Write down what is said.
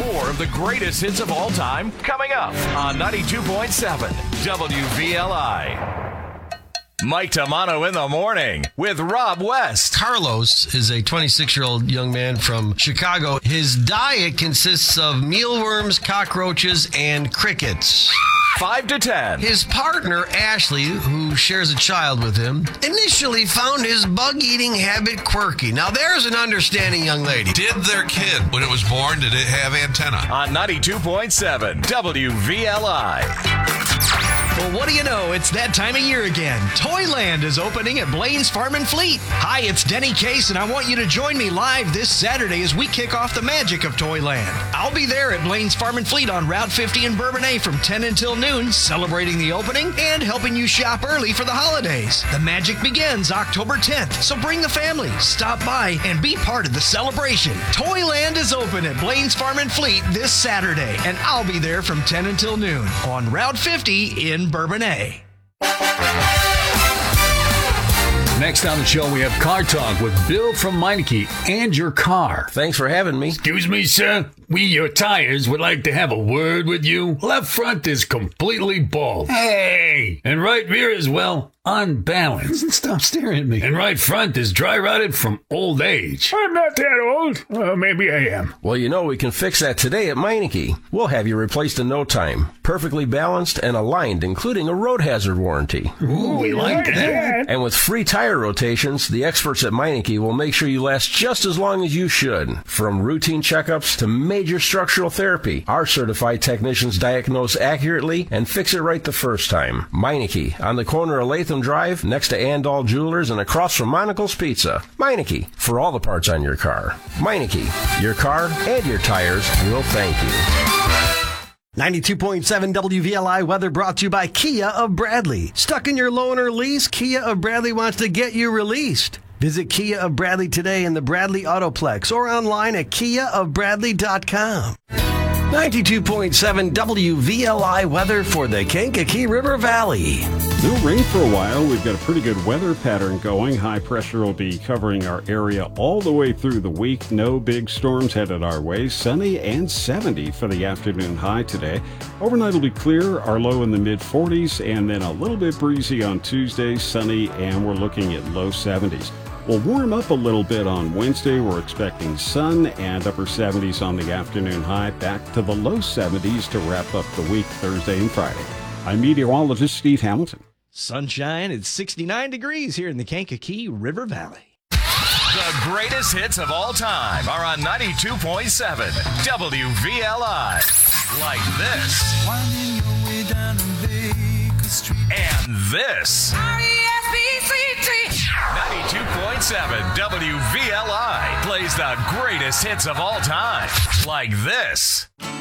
More of the greatest hits of all time coming up on 92.7 WVLI. Mike Tamano in the morning with Rob West. Carlos is a 26-year-old young man from Chicago. His diet consists of mealworms, cockroaches, and crickets. 5 to 10. His partner, Ashley, who shares a child with him, initially found his bug-eating habit quirky. Now, there's an understanding young lady. Did their kid, when it was born, did it have antenna? On 92.7 WVLI. Well, what do you know? It's that time of year again. Toyland is opening at Blaine's Farm and Fleet. Hi, it's Denny Case, and I want you to join me live this Saturday as we kick off the magic of Toyland. I'll be there at Blaine's Farm and Fleet on Route 50 in Bourbonnais from 10 until noon, celebrating the opening and helping you shop early for the holidays. The magic begins October 10th, so bring the family, stop by, and be part of the celebration. Toyland is open at Blaine's Farm and Fleet this Saturday, and I'll be there from 10 until noon on Route 50 in Bourbonnais. Next on the show, we have Car Talk with Bill from Meineke and your car. Thanks for having me. Excuse me, sir. We, your tires, would like to have a word with you. Left front is completely bald. Hey! And right rear as well, unbalanced. Stop staring at me. And right front is dry rotted from old age. I'm not that old. Well, maybe I am. Well, you know, we can fix that today at Meineke. We'll have you replaced in no time. Perfectly balanced and aligned, including a road hazard warranty. Ooh, we like that. And with free tire rotations, the experts at Meineke will make sure you last just as long as you should. From routine checkups to major structural therapy, our certified technicians diagnose accurately and fix it right the first time. Meineke, on the corner of Latham Drive, next to Andal Jewelers and across from Monocle's Pizza. Meineke, for all the parts on your car. Meineke, your car and your tires will thank you. 92.7 WVLI weather brought to you by Kia of Bradley. Stuck in your loan or lease? Kia of Bradley wants to get you released. Visit Kia of Bradley today in the Bradley Autoplex or online at kiaofbradley.com. 92.7 WVLI weather for the Kankakee River Valley. No rain for a while. We've got a pretty good weather pattern going. High pressure will be covering our area all the way through the week. No big storms headed our way. Sunny and 70 for the afternoon high today. Overnight will be clear. Our low in the mid-40s and then a little bit breezy on Tuesday. Sunny and we're looking at low 70s. We'll warm up a little bit on Wednesday. We're expecting sun and upper 70s on the afternoon high. Back to the low 70s to wrap up the week Thursday and Friday. I'm meteorologist Steve Hamilton. Sunshine at 69 degrees here in the Kankakee River Valley. The greatest hits of all time are on 92.7 WVLI. Like this. Winding your way down on Baker Street. And this. R-E-S-P-C-T. 92.7 WVLI plays the greatest hits of all time. Like this.